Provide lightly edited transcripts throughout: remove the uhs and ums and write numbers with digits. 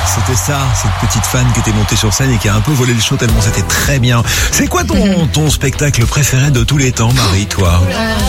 c'était ça, cette petite fan qui était montée sur scène et qui a un peu volé le show tellement c'était très bien. C'est quoi ton spectacle préféré de tous les temps, Marie, toi?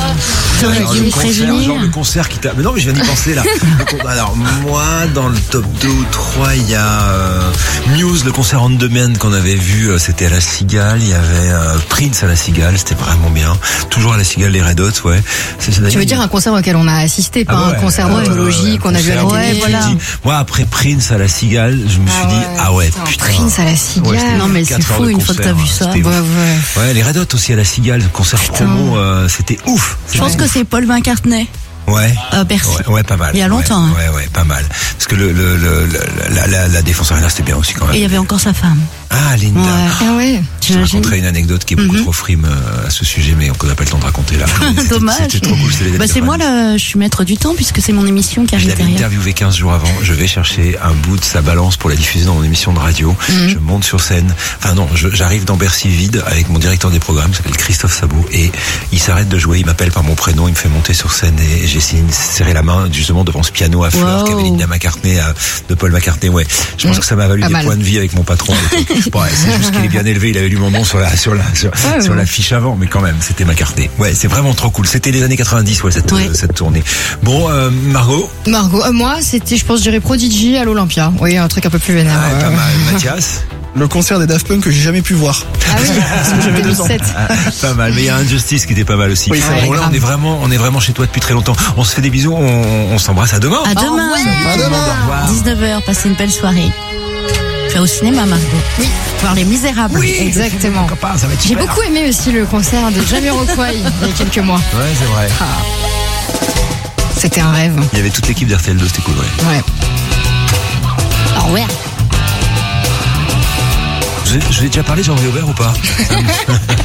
Le concert qui t'a... Mais non, mais je viens d'y penser là. Alors moi, dans le top 2 ou 3, il y a Muse, le concert On Demand qu'on avait vu, c'était à la Cigale. Il y avait Prince à la Cigale, c'était vraiment bien. Toujours à la Cigale, les Red Hot, ouais. Tu veux dire un concert auquel on a assisté, pas un concert d'anthologie qu'on a vu à la télé. Voilà. Moi, après Prince à la Cigale, je me suis dit, putain. Prince à la Cigale. Ouais, non, mais c'est fou une fois que t'as vu ça. Ouais, les Red Hot aussi à la Cigale, concert promo, c'était ouf. Je pense que c'est Paul McCartney. Ouais. Bercy. Ouais, pas mal. Il y a longtemps. Ouais, pas mal. Parce que la Défense Arena, c'était bien aussi quand même. Et il y avait encore sa femme. Ah, Linda. Ouais. Ah ouais. Je raconterai une anecdote qui est beaucoup trop frime à ce sujet, mais on n'a pas le temps de raconter là. Dommage. C'était trop cool. C'est moi là, je suis maître du temps puisque c'est mon émission qui arrive derrière. Je l'avais interviewé 15 jours avant. Je vais chercher un bout de sa balance pour la diffuser dans mon émission de radio. Je monte sur scène. Enfin non, j'arrive dans Bercy vide avec mon directeur des programmes, qui s'appelle Christophe Sabot, et il s'arrête de jouer. Il m'appelle par mon prénom, il me fait monter sur scène et j'ai serré la main justement devant ce piano à fleurs qu'avait Linda McCartney de Paul McCartney. Ouais, je pense que ça m'a valu des points de vie avec mon patron. Bon, c'est juste qu'il est bien élevé. Il avait lu mon nom sur la fiche avant, mais quand même, c'était McCartney. Ouais, c'est vraiment trop cool. C'était les années 90, cette tournée. Bon, Margot, moi, c'était, je pense, je dirais Prodigy à l'Olympia. Oui, un truc un peu plus vénère. Pas mal. Mathias. Le concert des Daft Punk que j'ai jamais pu voir. Ah oui, parce que j'avais 2007. Pas mal, mais il y a Injustice qui était pas mal aussi. Oui, bon, là, on est vraiment chez toi depuis très longtemps. On se fait des bisous, on s'embrasse à demain. À demain. À demain. 19h, passez une belle soirée. Tu vas au cinéma, Margot. Oui. Voir Les Misérables. Oui, exactement. Copain, ça va être J'ai beaucoup aimé aussi le concert de Jamiroquai il y a quelques mois. Ouais, c'est vrai. C'était un rêve. Il y avait toute l'équipe d'RTL2, c'était cool, ouais. Oh ouais. Je vous ai déjà parlé, Jean-Louis Aubert, ou pas?